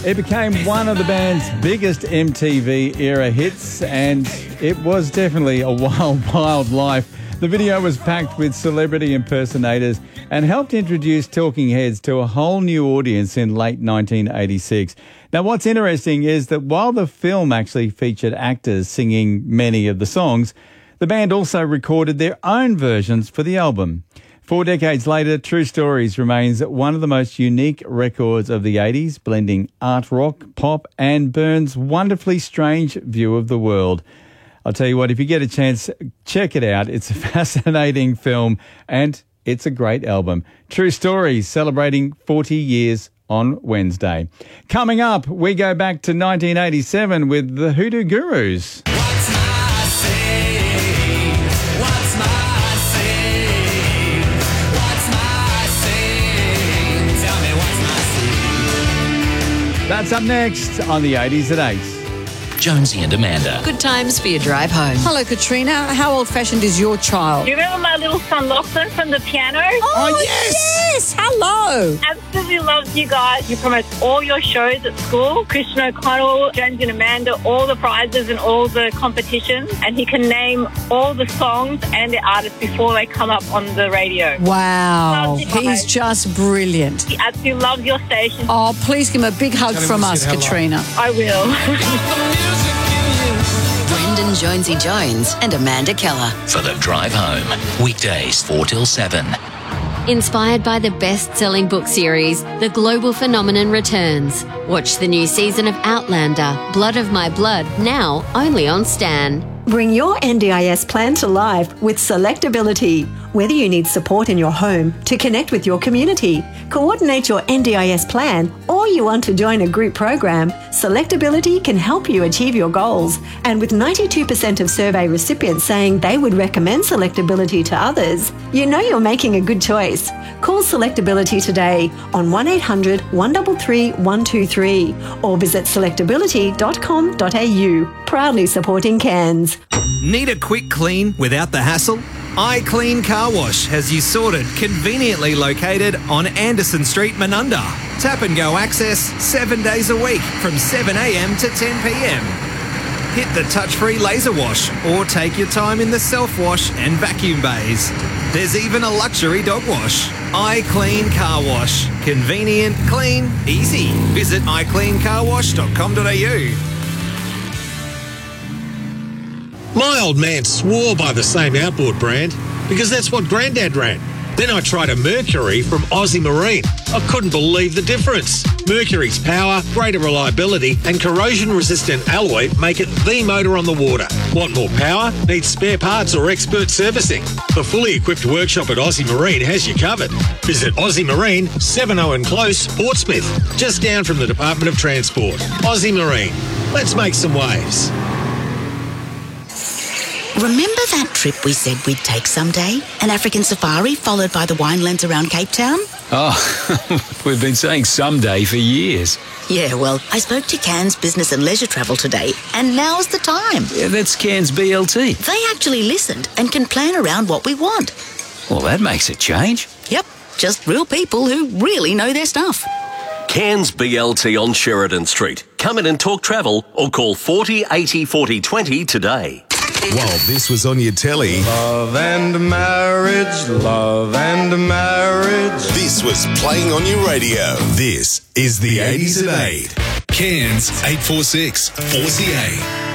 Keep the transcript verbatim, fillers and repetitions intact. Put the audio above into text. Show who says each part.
Speaker 1: It became one of the band's biggest M T V era hits, and it was definitely a wild, wild life. The video was packed with celebrity impersonators and helped introduce Talking Heads to a whole new audience in late nineteen eighty-six. Now, what's interesting is that while the film actually featured actors singing many of the songs, the band also recorded their own versions for the album. Four decades later, True Stories remains one of the most unique records of the eighties, blending art rock, pop, and Byrne's wonderfully strange view of the world. I'll tell you what, if you get a chance, check it out. It's a fascinating film and it's a great album. True Stories, celebrating forty years on Wednesday. Coming up, we go back to nineteen eighty-seven with the Hoodoo Gurus.
Speaker 2: What's my say? What's my say? What's my say? Tell me what's my say?
Speaker 1: That's up next on the eighties at eight.
Speaker 3: Jonesy and Amanda.
Speaker 4: Good times for your drive home.
Speaker 5: Hello, Katrina. How old-fashioned is your child?
Speaker 6: Do you remember my little son Lachlan from the piano?
Speaker 5: Oh,
Speaker 7: Oh, yes!
Speaker 5: yes! Hello!
Speaker 6: Absolutely loves you guys. He promotes all your shows at school. Christian O'Connell, Jonesy and Amanda, all the prizes and all the competitions. And he can name all the songs and the artists before they come up on the radio.
Speaker 5: Wow.
Speaker 6: Loves you
Speaker 5: He's
Speaker 6: guys.
Speaker 5: just brilliant.
Speaker 6: He absolutely loves your station.
Speaker 5: Oh, please give him a big hug
Speaker 7: Tell him
Speaker 5: from
Speaker 7: we
Speaker 5: us,
Speaker 7: said hello.
Speaker 5: Katrina.
Speaker 6: I will.
Speaker 4: Brendan Jonesy Jones and Amanda Keller.
Speaker 3: For the drive home. Weekdays four till seven.
Speaker 8: Inspired by the best-selling book series, The Global Phenomenon returns. Watch the new season of Outlander, Blood of My Blood, now only on Stan.
Speaker 9: Bring your N D I S plan to life with Selectability. Whether you need support in your home to connect with your community, coordinate your N D I S plan, or you want to join a group program, Selectability can help you achieve your goals. And with ninety-two percent of survey recipients saying they would recommend Selectability to others, you know you're making a good choice. Call Selectability today on one eight hundred, one three three, one two three or visit selectability dot com dot a u. Proudly supporting Cairns.
Speaker 10: Need a quick clean without the hassle? iClean Car Wash has you sorted, conveniently located on Anderson Street, Menunda. Tap and go access seven days a week from seven a m to ten p m. Hit the touch-free laser wash or take your time in the self-wash and vacuum bays. There's even a luxury dog wash. iClean Car Wash. Convenient, clean, easy. Visit i clean car wash dot com dot a u.
Speaker 7: My old man swore by the same outboard brand because that's what Grandad ran. Then I tried a Mercury from Aussie Marine. I couldn't believe the difference. Mercury's power, greater reliability and corrosion-resistant alloy make it the motor on the water. Want more power? Need spare parts or expert servicing? The fully equipped workshop at Aussie Marine has you covered. Visit Aussie Marine, seven Owen Close, Portsmouth, just down from the Department of Transport. Aussie Marine. Let's make some waves.
Speaker 4: Remember that trip we said we'd take someday? An African safari followed by the winelands around Cape Town?
Speaker 11: Oh, we've been saying someday for years.
Speaker 4: Yeah, well, I spoke to Cairns Business and Leisure Travel today, and now's the time.
Speaker 11: Yeah, that's Cairns B L T.
Speaker 4: They actually listened and can plan around what we want.
Speaker 11: Well, that makes a change.
Speaker 4: Yep, just real people who really know their stuff.
Speaker 12: Cairns B L T on Sheridan Street. Come in and talk travel or call forty eighty forty twenty today.
Speaker 13: While this was on your telly,
Speaker 14: love and marriage, love and marriage.
Speaker 13: This was playing on your radio. This is the eighties at eight. Cairns eight four six four C A.